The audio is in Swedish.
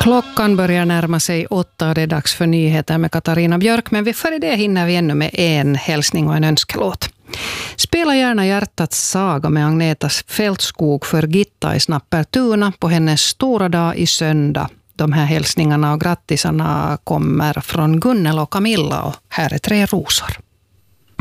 Klockan börjar närma sig 8 och det är dags för nyheter med Katarina Björk. Men före det hinner vi ännu med en hälsning och en önskelåt. Spela gärna hjärtats saga med Agneta Fältskog för Gitta i Snappertuna på hennes stora dag i söndag. De här hälsningarna och grattisarna kommer från Gunnel och Camilla och här är 3 rosor.